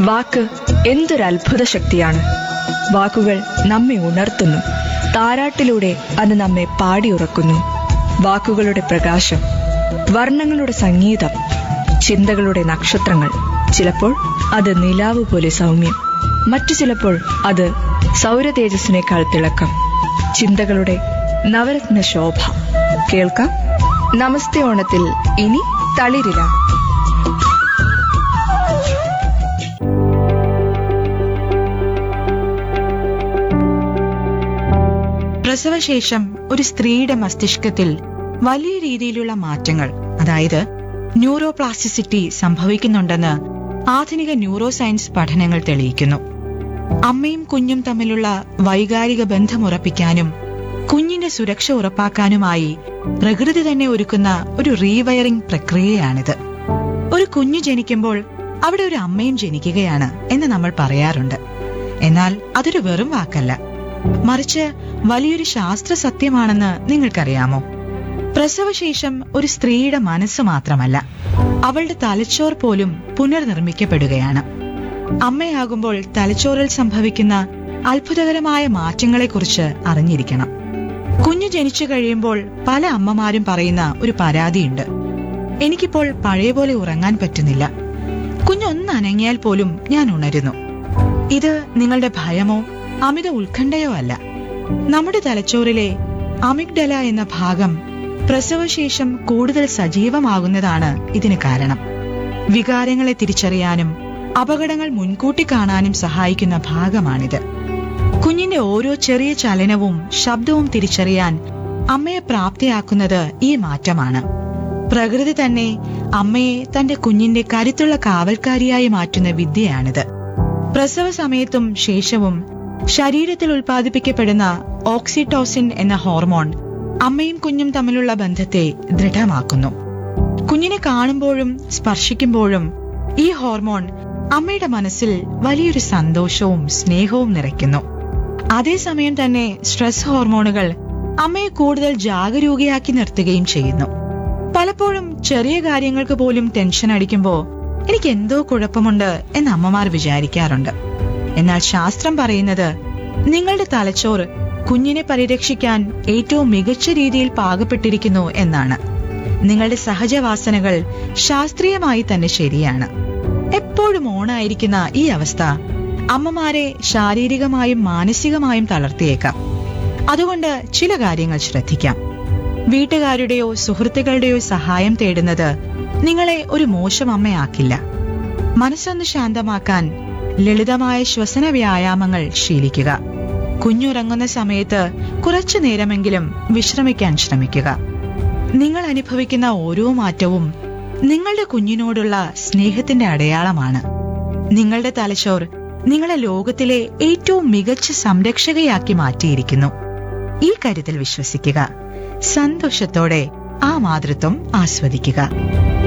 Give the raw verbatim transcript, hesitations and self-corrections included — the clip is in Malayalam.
വാക്ക് എന്തൊരത്ഭുത ശക്തിയാണ്. വാക്കുകൾ നമ്മെ ഉണർത്തുന്നു. താരാട്ടിലൂടെ അത് നമ്മെ പാടിയുറക്കുന്നു. വാക്കുകളുടെ പ്രകാശം, വർണ്ണങ്ങളുടെ സംഗീതം, ചിന്തകളുടെ നക്ഷത്രങ്ങൾ. ചിലപ്പോൾ അത് നിലാവ് പോലെ സൗമ്യം, മറ്റു ചിലപ്പോൾ അത് സൗരതേജസ്സിനേക്കാൾ തിളക്കം. ചിന്തകളുടെ നവരത്ന ശോഭ. കേൾക്കാം നമസ്തേ ഓണത്തിൽ ഇനി തളിരില. പ്രസവശേഷം ഒരു സ്ത്രീയുടെ മസ്തിഷ്കത്തിൽ വലിയ രീതിയിലുള്ള മാറ്റങ്ങൾ, അതായത് ന്യൂറോപ്ലാസ്റ്റിസിറ്റി സംഭവിക്കുന്നുണ്ടെന്ന് ആധുനിക ന്യൂറോ സയൻസ് പഠനങ്ങൾ തെളിയിക്കുന്നു. അമ്മയും കുഞ്ഞും തമ്മിലുള്ള വൈകാരിക ബന്ധമുറപ്പിക്കാനും കുഞ്ഞിന്റെ സുരക്ഷ ഉറപ്പാക്കാനുമായി പ്രകൃതി തന്നെ ഒരുക്കുന്ന ഒരു റീവയറിംഗ് പ്രക്രിയയാണിത്. ഒരു കുഞ്ഞു ജനിക്കുമ്പോൾ അവിടെ ഒരു അമ്മയും ജനിക്കുകയാണ് എന്ന് നമ്മൾ പറയാറുണ്ട്. എന്നാൽ അതൊരു വെറും വാക്കല്ല, മറിച്ച് വലിയൊരു ശാസ്ത്ര സത്യമാണെന്ന് നിങ്ങൾക്കറിയാമോ? പ്രസവശേഷം ഒരു സ്ത്രീയുടെ മനസ്സ് മാത്രമല്ല, അവളുടെ തലച്ചോർ പോലും പുനർനിർമ്മിക്കപ്പെടുകയാണ്. അമ്മയാകുമ്പോൾ തലച്ചോറിൽ സംഭവിക്കുന്ന അത്ഭുതകരമായ മാറ്റങ്ങളെക്കുറിച്ച് അറിഞ്ഞിരിക്കണം. കുഞ്ഞു ജനിച്ചു കഴിയുമ്പോൾ പല അമ്മമാരും പറയുന്ന ഒരു പരാതിയുണ്ട്: എനിക്കിപ്പോൾ പഴയ പോലെ ഉറങ്ങാൻ പറ്റുന്നില്ല, കുഞ്ഞൊന്ന് അനങ്ങിയാൽ പോലും ഞാൻ ഉണരുന്നു. ഇത് നിങ്ങളുടെ ഭയമോ അമിത ഉത്കണ്ഠയോ അല്ല. നമ്മുടെ തലച്ചോറിലെ അമിഗ്ഡല എന്ന ഭാഗം പ്രസവശേഷം കൂടുതൽ സജീവമാകുന്നതാണ് ഇതിന് കാരണം. വികാരങ്ങളെ തിരിച്ചറിയാനും അപകടങ്ങൾ മുൻകൂട്ടി കാണാനും സഹായിക്കുന്ന ഭാഗമാണിത്. കുഞ്ഞിന്റെ ഓരോ ചെറിയ ചലനവും ശബ്ദവും തിരിച്ചറിയാൻ അമ്മയെ പ്രാപ്തയാക്കുന്നത് ഈ മാറ്റമാണ്. പ്രകൃതി തന്നെ അമ്മയെ തന്റെ കുഞ്ഞിന്റെ കരുത്തുള്ള കാവൽക്കാരിയായി മാറ്റുന്ന വിദ്യയാണിത്. പ്രസവ സമയത്തും ശേഷവും ശരീരത്തിൽ ഉൽപ്പാദിപ്പിക്കപ്പെടുന്ന ഓക്സിറ്റോസിൻ എന്ന ഹോർമോൺ അമ്മയും കുഞ്ഞും തമ്മിലുള്ള ബന്ധത്തെ ദൃഢമാക്കുന്നു. കുഞ്ഞിനെ കാണുമ്പോഴും സ്പർശിക്കുമ്പോഴും ഈ ഹോർമോൺ അമ്മയുടെ മനസ്സിൽ വലിയൊരു സന്തോഷവും സ്നേഹവും നിറയ്ക്കുന്നു. അതേസമയം തന്നെ സ്ട്രെസ് ഹോർമോണുകൾ അമ്മയെ കൂടുതൽ ജാഗരൂകയാക്കി നിർത്തുകയും ചെയ്യുന്നു. പലപ്പോഴും ചെറിയ കാര്യങ്ങൾക്ക് പോലും ടെൻഷൻ അടിക്കുമ്പോൾ എനിക്ക് എന്തോ കുഴപ്പമുണ്ട് എന്ന് അമ്മമാർ വിചാരിക്കാറുണ്ട്. എന്നാൽ ശാസ്ത്രം പറയുന്നത് നിങ്ങളുടെ തലച്ചോർ കുഞ്ഞിനെ പരിരക്ഷിക്കാൻ ഏറ്റവും മികച്ച രീതിയിൽ പാകപ്പെട്ടിരിക്കുന്നു എന്നാണ്. നിങ്ങളുടെ സഹജവാസനകൾ ശാസ്ത്രീയമായി തന്നെ ശരിയാണ്. എപ്പോഴും ഓണായിരിക്കുന്ന ഈ അവസ്ഥ അമ്മമാരെ ശാരീരികമായും മാനസികമായും തളർത്തിയേക്കാം. അതുകൊണ്ട് ചില കാര്യങ്ങൾ ശ്രദ്ധിക്കാം. വീട്ടുകാരുടെയോ സുഹൃത്തുക്കളുടെയോ സഹായം തേടുന്നത് നിങ്ങളെ ഒരു മോശം അമ്മയാക്കില്ല. മനസ്സൊന്ന് ശാന്തമാക്കാൻ ലളിതമായ ശ്വസന വ്യായാമങ്ങൾ ശീലിക്കുക. കുഞ്ഞുറങ്ങുന്ന സമയത്ത് കുറച്ചു നേരമെങ്കിലും വിശ്രമിക്കാൻ ശ്രമിക്കുക. നിങ്ങൾ അനുഭവിക്കുന്ന ഓരോ മാറ്റവും നിങ്ങളുടെ കുഞ്ഞിനോടുള്ള സ്നേഹത്തിന്റെ അടയാളമാണ്. നിങ്ങളുടെ തലച്ചോർ നിങ്ങളെ ലോകത്തിലെ ഏറ്റവും മികച്ച സംരക്ഷകയാക്കി മാറ്റിയിരിക്കുന്നു. ഈ കാര്യത്തിൽ വിശ്വസിക്കുക. സന്തോഷത്തോടെ ആ മാതൃത്വം ആസ്വദിക്കുക.